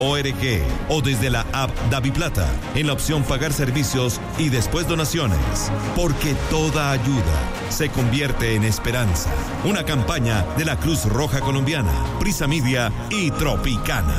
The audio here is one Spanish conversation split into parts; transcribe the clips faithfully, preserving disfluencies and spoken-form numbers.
org o desde la app DaviPlata en la opción pagar servicios y después donaciones, porque toda ayuda se convierte en esperanza. Una campaña de la Cruz Roja Colombiana, Prisa Media y Tropicana.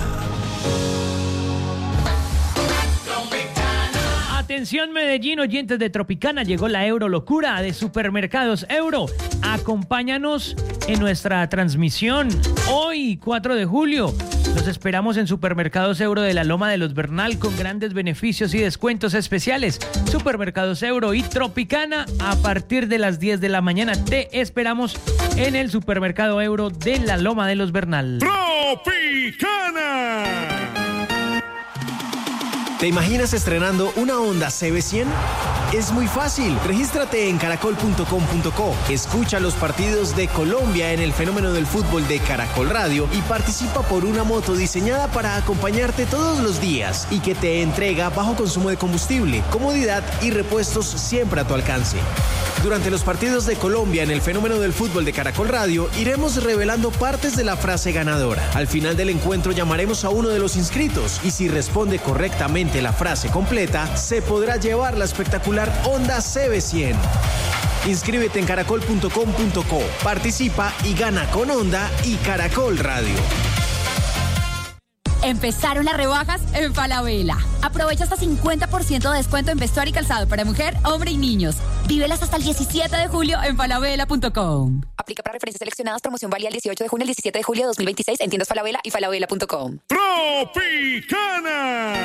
Atención Medellín, oyentes de Tropicana, llegó la Euro Locura de Supermercados Euro. Acompáñanos en nuestra transmisión hoy, cuatro de julio. Los esperamos en Supermercados Euro de la Loma de los Bernal con grandes beneficios y descuentos especiales. Supermercados Euro y Tropicana a partir de las diez de la mañana. Te esperamos en el Supermercado Euro de la Loma de los Bernal. ¡Tropicana! ¿Te imaginas estrenando una Honda C B cien? Es muy fácil. Regístrate en caracol punto com punto co. Escucha los partidos de Colombia en el fenómeno del fútbol de Caracol Radio y participa por una moto diseñada para acompañarte todos los días y que te entrega bajo consumo de combustible, comodidad y repuestos siempre a tu alcance. Durante los partidos de Colombia en el fenómeno del fútbol de Caracol Radio, iremos revelando partes de la frase ganadora. Al final del encuentro llamaremos a uno de los inscritos y si responde correctamente la frase completa, se podrá llevar la espectacular Honda C B cien. Inscríbete en caracol punto com punto co, participa y gana con Honda y Caracol Radio. Empezaron las rebajas en Falabella. Aprovecha hasta cincuenta por ciento de descuento en vestuario y calzado para mujer, hombre y niños. Vívelas hasta el diecisiete de julio en falabella punto com. Aplica para referencias seleccionadas. Promoción válida el dieciocho de junio al diecisiete de julio de dos mil veintiséis en tiendas Falabella y falabella punto com. ¡Tropicana!